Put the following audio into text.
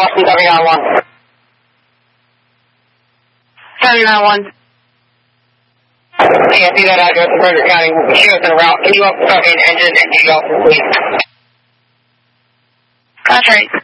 Boston 791. 791. Yeah, see that address in Berger County. She was en route. Can you up fucking engine and you go, please? That's right.